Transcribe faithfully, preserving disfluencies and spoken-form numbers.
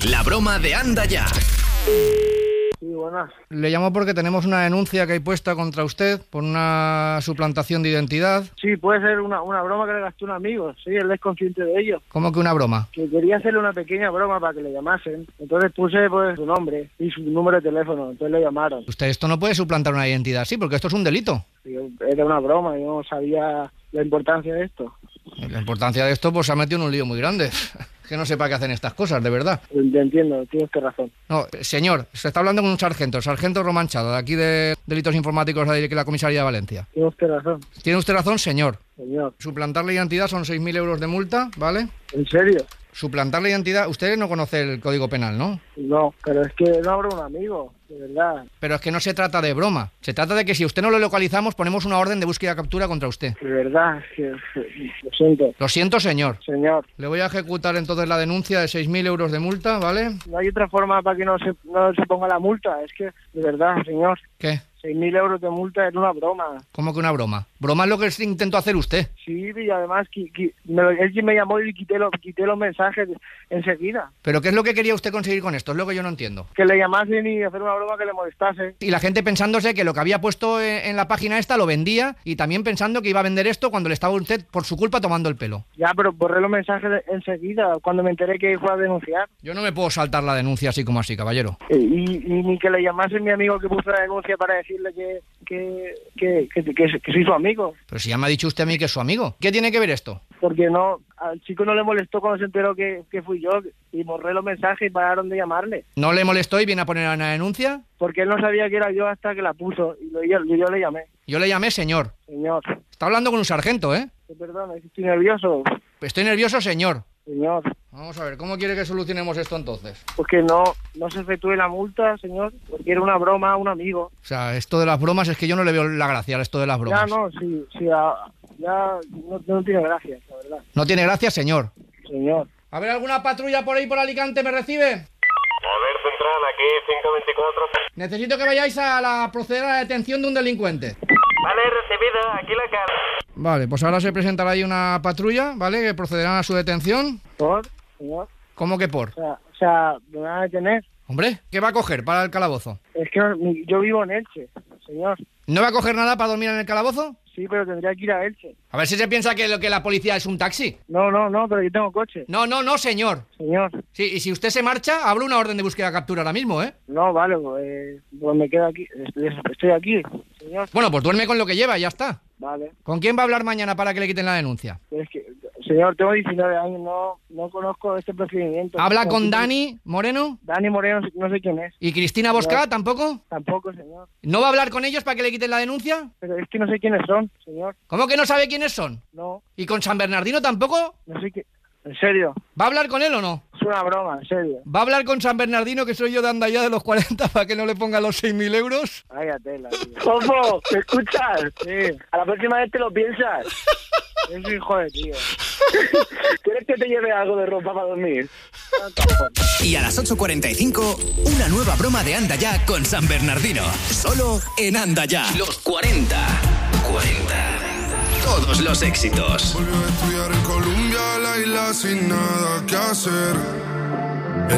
La broma de Anda Ya. Sí, buenas. Le llamo porque tenemos una denuncia que hay puesta contra usted por una suplantación de identidad. Sí, puede ser una, una broma que le gastó un amigo. Sí, él es consciente de ello. ¿Cómo que una broma? Que quería hacerle una pequeña broma para que le llamasen. Entonces puse pues su nombre y su número de teléfono. Entonces le llamaron. Usted esto no puede suplantar una identidad así, porque esto es un delito. Sí, era una broma, yo no sabía la importancia de esto. La importancia de esto pues se ha metido en un lío muy grande. Que no sepa qué hacen estas cosas, de verdad. Te entiendo, tienes que razón. No, señor, se está hablando con un sargento, el sargento Romanchado, de aquí de Delitos Informáticos de la Comisaría de Valencia. Tienes usted razón. Tiene usted razón, señor. Señor. Suplantar la identidad son seis mil euros de multa, ¿vale? ¿En serio? Suplantar la identidad... Usted no conoce el Código Penal, ¿no? No, pero es que no abro un amigo, de verdad. Pero es que no se trata de broma. Se trata de que si usted no lo localizamos, ponemos una orden de búsqueda y captura contra usted. De verdad, es que lo siento. Lo siento, señor. Señor. Le voy a ejecutar entonces la denuncia de seis mil euros de multa, ¿vale? No hay otra forma para que no se, no se ponga la multa. Es que, de verdad, señor. ¿Qué? seis mil euros de multa es una broma. ¿Cómo que una broma? Broma es lo que intentó hacer usted. Sí, y además qui, qui, me, él quien me llamó y quité los, quité los mensajes enseguida. ¿Pero qué es lo que quería usted conseguir con esto? Es lo que yo no entiendo. Que le llamasen y hacer una broma que le molestase. Y la gente pensándose que lo que había puesto en, en la página esta lo vendía, y también pensando que iba a vender esto cuando le estaba usted, por su culpa, tomando el pelo. Ya, pero borré los mensajes enseguida, cuando me enteré que fue a denunciar. Yo no me puedo saltar la denuncia así como así, caballero. Y, y, y ni que le llamase mi amigo que puso la denuncia para decirle que... Que, que, que, que, que soy su amigo. Pero si ya me ha dicho usted a mí que es su amigo. ¿Qué tiene que ver esto? Porque no, al chico no le molestó cuando se enteró que, que fui yo y borré los mensajes y pararon de llamarle. ¿No le molestó y viene a poner una denuncia? Porque él no sabía que era yo hasta que la puso y lo, yo, yo le llamé. Yo le llamé señor. Señor. Está hablando con un sargento, ¿eh? Perdón, estoy nervioso. Estoy nervioso, señor. Señor. Vamos a ver, ¿cómo quiere que solucionemos esto entonces? Pues que no, no se efectúe la multa, señor, porque era una broma a un amigo. O sea, esto de las bromas es que yo no le veo la gracia a esto de las bromas. Ya no, sí, sí, ya, ya no, no tiene gracia, la verdad. No tiene gracia, señor. Señor. A ver, ¿alguna patrulla por ahí por Alicante me recibe? A ver, central, aquí cinco veinticuatro. Necesito que vayáis a la proceder a la detención de un delincuente. Vale, recibido, aquí la cara. Vale, pues ahora se presentará ahí una patrulla, ¿vale? Que procederán a su detención. ¿Por? Señor. ¿Cómo que por? O sea, o sea, me van a detener. Hombre, ¿qué va a coger para el calabozo? Es que yo vivo en Elche, señor. ¿No va a coger nada para dormir en el calabozo? Sí, pero tendría que ir a Elche. A ver si se piensa que lo que la policía es un taxi. No, no, no, pero yo tengo coche. No, no, no, señor. Señor. Sí, y si usted se marcha, abro una orden de búsqueda y captura ahora mismo, ¿eh? No, vale, pues, pues me quedo aquí. Estoy, estoy aquí, señor. Bueno, pues duerme con lo que lleva y ya está. Vale. ¿Con quién va a hablar mañana para que le quiten la denuncia? Es que, señor, tengo diecinueve años, no, no conozco este procedimiento. ¿Habla no, con no, Dani Moreno? Dani Moreno, no sé quién es. ¿Y Cristina Bosca tampoco? Tampoco, señor. ¿No va a hablar con ellos para que le quiten la denuncia? Pero es que no sé quiénes son, señor. ¿Cómo que no sabe quiénes son? No. ¿Y con San Bernardino tampoco? No sé qué... ¿En serio? ¿Va a hablar con él o no? Es una broma, en serio. ¿Va a hablar con San Bernardino, que soy yo de Anda Ya de los cuarenta, para que no le ponga los seis mil euros? Vaya tela, tío. Fofo, ¿te escuchas? Sí. A la próxima vez te lo piensas. Es un hijo de tío. ¿Quieres que te lleve algo de ropa para dormir? Y a las ocho cuarenta y cinco, una nueva broma de Anda Ya con San Bernardino. Solo en Anda Ya. Los cuarenta. cuarenta. Todos los éxitos. Volvió a estudiar en Colombia, la isla sin nada que hacer.